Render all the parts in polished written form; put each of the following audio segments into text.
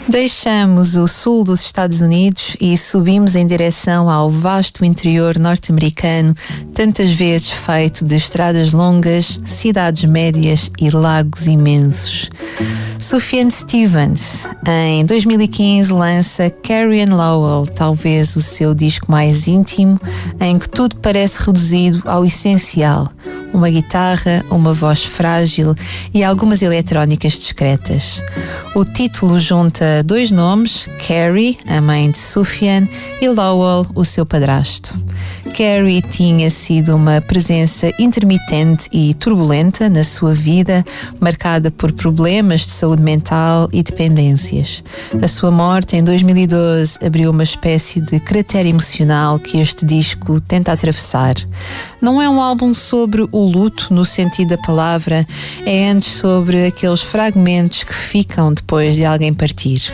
Deixamos o sul dos Estados Unidos e subimos em direção ao vasto interior norte-americano, tantas vezes feito de estradas longas, cidades médias e lagos imensos. Sufjan Stevens, em 2015, lança Carrie and Lowell, talvez o seu disco mais íntimo, em que tudo parece reduzido ao essencial: uma guitarra, uma voz frágil e algumas eletrónicas discretas. O título junta dois nomes, Carrie, a mãe de Sufjan, e Lowell, o seu padrasto. Carrie tinha sido uma presença intermitente e turbulenta na sua vida, marcada por problemas de saúde mental e dependências. A sua morte em 2012 abriu uma espécie de cratera emocional que este disco tenta atravessar. Não é um álbum sobre o luto no sentido da palavra, é antes sobre aqueles fragmentos que ficam depois de alguém partir.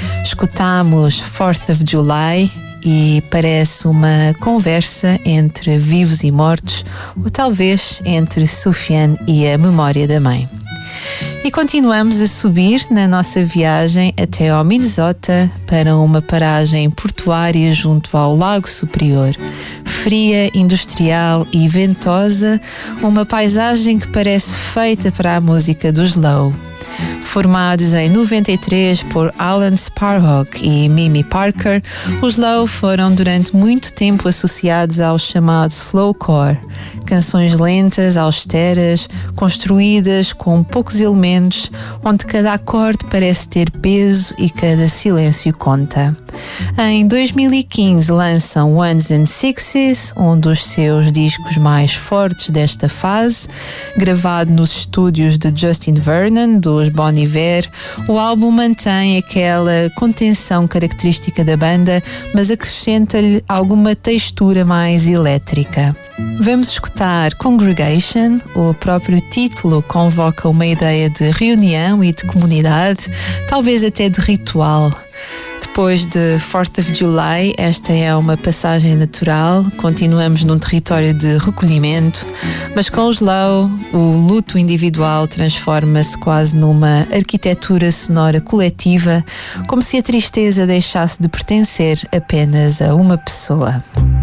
Escutamos 4th of July e parece uma conversa entre vivos e mortos, ou talvez entre Sufjan e a memória da mãe. E continuamos a subir na nossa viagem até ao Minnesota para uma paragem portuária junto ao Lago Superior. Fria, industrial e ventosa, uma paisagem que parece feita para a música dos Low. Formados em 93 por Alan Sparhawk e Mimi Parker, os Low foram durante muito tempo associados ao chamado slowcore, canções lentas, austeras, construídas com poucos elementos, onde cada acorde parece ter peso e cada silêncio conta. Em 2015 lançam Ones and Sixes, um dos seus discos mais fortes desta fase. Gravado nos estúdios de Justin Vernon, dos Bon Iver, o álbum mantém aquela contenção característica da banda, mas acrescenta-lhe alguma textura mais elétrica. Vamos escutar Congregation. O próprio título convoca uma ideia de reunião e de comunidade, talvez até de ritual. Depois de 4th of July, esta é uma passagem natural. Continuamos num território de recolhimento, mas com os Low, o luto individual transforma-se quase numa arquitetura sonora coletiva, como se a tristeza deixasse de pertencer apenas a uma pessoa.